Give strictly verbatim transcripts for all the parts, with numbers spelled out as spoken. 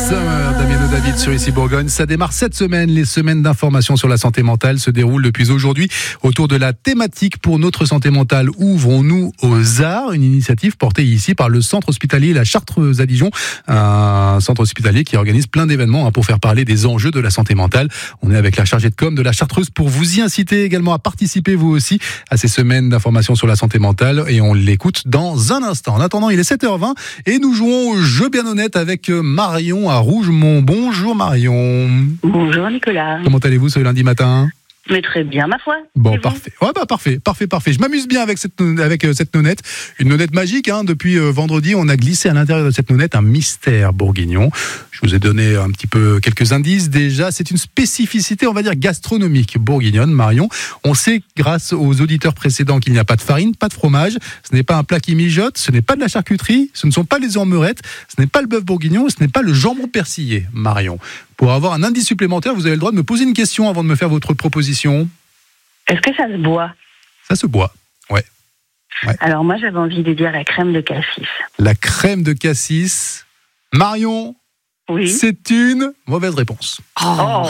Summer, Damien David sur Ici Bourgogne. Ça démarre cette semaine. Les semaines d'information sur la santé mentale se déroulent depuis aujourd'hui autour de la thématique pour notre santé mentale. Ouvrons-nous aux arts, une initiative portée ici par le centre hospitalier La Chartreuse à Dijon, un centre hospitalier qui organise plein d'événements pour faire parler des enjeux de la santé mentale. On est avec la chargée de com de La Chartreuse pour vous y inciter également à participer vous aussi à ces semaines d'information sur la santé mentale, et on l'écoute dans un instant. En attendant, il est sept heures vingt et nous jouons au jeu bien honnête avec Marion à Rougemont. Bonjour Marion. Bonjour Nicolas. Comment allez-vous ce lundi matin ? Mais très bien, ma foi. Bon, parfait. Ouais, bah, parfait, parfait, parfait. Je m'amuse bien avec cette, avec euh, cette nonnette. Une nonnette magique, hein. Depuis euh, vendredi, on a glissé à l'intérieur de cette nonnette un mystère bourguignon. Je vous ai donné un petit peu quelques indices. Déjà, c'est une spécificité, on va dire, gastronomique bourguignonne, Marion. On sait, grâce aux auditeurs précédents, qu'il n'y a pas de farine, pas de fromage. Ce n'est pas un plat qui mijote, ce n'est pas de la charcuterie, ce ne sont pas les œufs-meurettes, ce n'est pas le bœuf bourguignon, ce n'est pas le jambon persillé, Marion. Pour avoir un indice supplémentaire, vous avez le droit de me poser une question avant de me faire votre proposition. Est-ce que ça se boit ? Ça se boit, ouais. ouais. Alors moi, j'avais envie de dire la crème de cassis. La crème de cassis. Marion, oui. C'est une mauvaise réponse. Oh.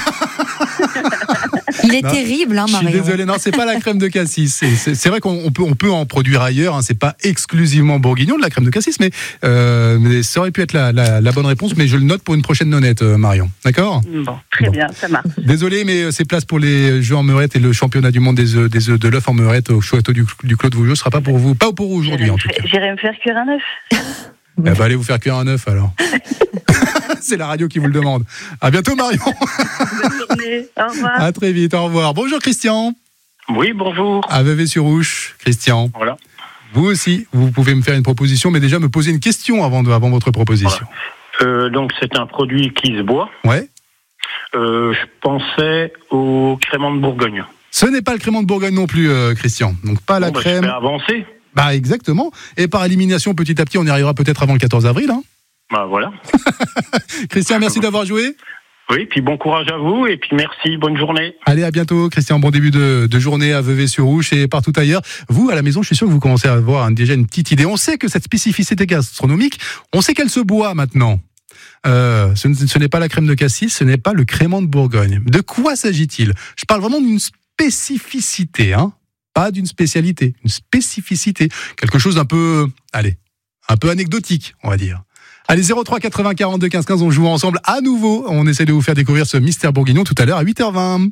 Il est non, terrible, hein, Marion. Je suis désolé, non, c'est pas la crème de cassis. C'est, c'est, c'est vrai qu'on on peut, on peut en produire ailleurs. Hein, c'est pas exclusivement bourguignon de la crème de cassis, mais, euh, mais ça aurait pu être la, la, la bonne réponse. Mais je le note pour une prochaine nonnette, euh, Marion. D'accord ? Bon, très bon. bien, ça marche. Désolé, mais c'est place pour les jeux en meurette et le championnat du monde des œufs, des œufs de l'œuf en meurette au château du, du Clos de Vougeot. Ce sera pas pour vous, pas pour aujourd'hui en tout cas. J'irai me faire cuire un œuf. Eh ben, allez vous faire cuire un œuf alors. C'est la radio qui vous le demande. À bientôt Marion. Bonne journée. Au revoir. À très vite. Au revoir. Bonjour Christian. Oui, bonjour. À Vevey-sur-Ouche, Christian. Voilà. Vous aussi, vous pouvez me faire une proposition, mais déjà me poser une question avant, de, avant votre proposition. Voilà. Euh, donc c'est un produit qui se boit. Ouais. Euh, je pensais au crément de Bourgogne. Ce n'est pas le crément de Bourgogne non plus, euh, Christian. Donc pas bon, la bah, crème. Je vais avancer. Bah exactement. Et par élimination, petit à petit, on y arrivera peut-être avant le quatorze avril. Hein. Bah voilà. Christian, merci d'avoir joué. Oui, puis bon courage à vous et puis merci, bonne journée. Allez, à bientôt Christian, bon début de, de journée à Vevey-sur-Ouche et partout ailleurs. Vous, à la maison, je suis sûr que vous commencez à avoir hein, déjà une petite idée. On sait que cette spécificité gastronomique, on sait qu'elle se boit maintenant. Euh, ce, ce n'est pas la crème de cassis, ce n'est pas le crément de Bourgogne. De quoi s'agit-il ? Je parle vraiment d'une spécificité, hein, pas d'une spécialité, une spécificité, quelque chose d'un peu, allez, un peu anecdotique, on va dire. Allez, zéro trois quatre-vingts quarante-deux quinze quinze, on joue ensemble à nouveau. On essaie de vous faire découvrir ce mystère bourguignon tout à l'heure à huit heures vingt.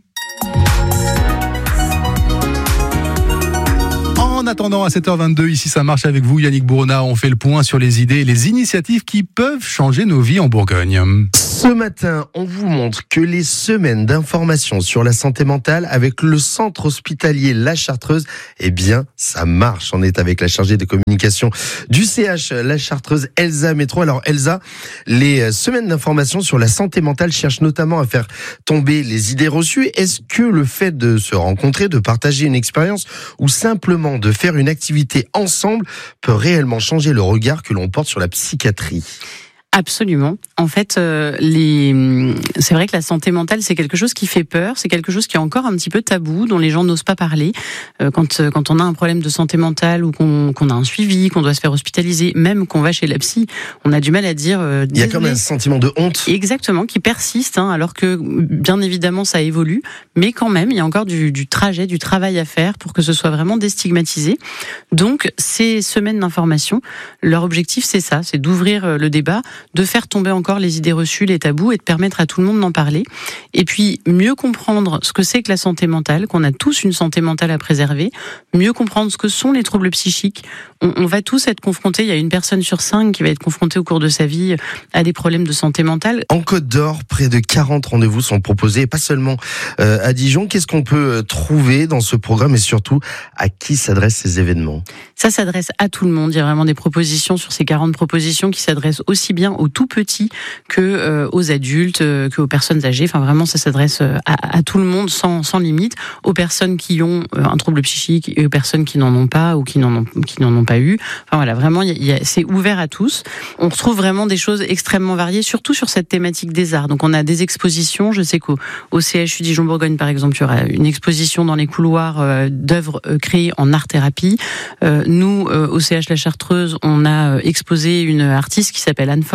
En attendant, à sept heures vingt-deux, ici ça marche avec vous, Yannick Bourna. On fait le point sur les idées et les initiatives qui peuvent changer nos vies en Bourgogne. Ce matin, on vous montre que les semaines d'information sur la santé mentale avec le centre hospitalier La Chartreuse, eh bien, ça marche. On est avec la chargée de communication du C H La Chartreuse, Elsa Métro. Alors, Elsa, les semaines d'information sur la santé mentale cherchent notamment à faire tomber les idées reçues. Est-ce que le fait de se rencontrer, de partager une expérience ou simplement de faire une activité ensemble peut réellement changer le regard que l'on porte sur la psychiatrie ? Absolument. En fait, euh, les... c'est vrai que la santé mentale, c'est quelque chose qui fait peur, c'est quelque chose qui est encore un petit peu tabou, dont les gens n'osent pas parler. Euh, quand, quand on a un problème de santé mentale ou qu'on, qu'on a un suivi, qu'on doit se faire hospitaliser, même qu'on va chez la psy, on a du mal à dire... Euh, Il y a comme un sentiment de honte. Exactement, qui persiste, hein, alors que, bien évidemment, ça évolue, mais quand même, il y a encore du, du trajet, du travail à faire pour que ce soit vraiment déstigmatisé. Donc, ces semaines d'information, leur objectif, c'est ça, c'est d'ouvrir le débat, de faire tomber encore les idées reçues, les tabous et de permettre à tout le monde d'en parler. Et puis, mieux comprendre ce que c'est que la santé mentale, qu'on a tous une santé mentale à préserver, mieux comprendre ce que sont les troubles psychiques. On, on va tous être confrontés, il y a une personne sur cinq qui va être confrontée au cours de sa vie à des problèmes de santé mentale. En Côte d'Or, près de quarante rendez-vous sont proposés, pas seulement euh, à Dijon. Qu'est-ce qu'on peut trouver dans ce programme et surtout, à qui s'adressent ces événements ? Ça s'adresse à tout le monde. Il y a vraiment des propositions sur ces quarante propositions qui s'adressent aussi bien aux tout petits que euh, aux adultes, euh, que aux personnes âgées. Enfin, vraiment, ça s'adresse à, à tout le monde sans, sans limite, aux personnes qui ont euh, un trouble psychique et aux personnes qui n'en ont pas ou qui n'en ont, qui n'en ont pas eu. Enfin voilà, vraiment, y a, y a, c'est ouvert à tous. On retrouve vraiment des choses extrêmement variées, surtout sur cette thématique des arts. Donc, on a des expositions. Je sais qu'au au C H U Dijon-Bourgogne, par exemple, il y aura une exposition dans les couloirs euh, d'œuvres euh, créées en art-thérapie. Euh, nous, euh, au C H La Chartreuse, on a euh, exposé une artiste qui s'appelle Anne Forget,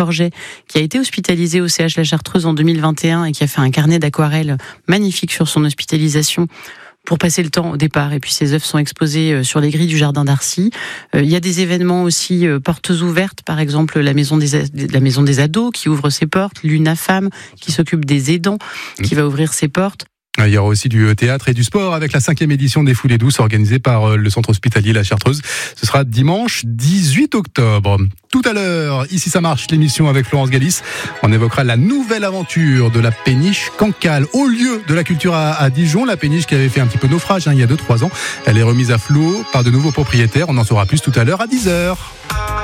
Forget, qui a été hospitalisé au C H La Chartreuse en deux mille vingt et un et qui a fait un carnet d'aquarelles magnifique sur son hospitalisation pour passer le temps au départ. Et puis ses œuvres sont exposées sur les grilles du jardin d'Arcy. Euh, il y a des événements aussi, euh, portes ouvertes, par exemple la maison des, la maison des ados qui ouvre ses portes, l'UNAFAM qui s'occupe des aidants, qui va ouvrir ses portes. Il y aura aussi du théâtre et du sport avec la cinquième édition des Foulées Douces organisée par le centre hospitalier La Chartreuse. Ce sera dimanche dix-huit octobre. Tout à l'heure, ici ça marche, l'émission avec Florence Galis. On évoquera la nouvelle aventure de la péniche Cancale au lieu de la culture à, à Dijon. La péniche qui avait fait un petit peu naufrage hein, il y a deux trois ans. Elle est remise à flot par de nouveaux propriétaires. On en saura plus tout à l'heure à dix heures.